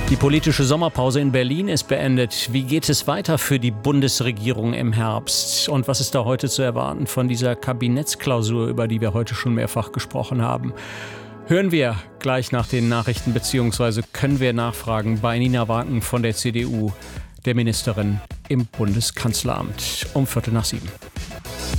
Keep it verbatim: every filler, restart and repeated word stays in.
Die politische Sommerpause in Berlin ist beendet. Wie geht es weiter für die Bundesregierung im Herbst? Und was ist da heute zu erwarten von dieser Kabinettsklausur, über die wir heute schon mehrfach gesprochen haben? Hören wir gleich nach den Nachrichten, beziehungsweise können wir nachfragen bei Nina Wagen von der C D U, der Ministerin im Bundeskanzleramt, um Viertel nach sieben.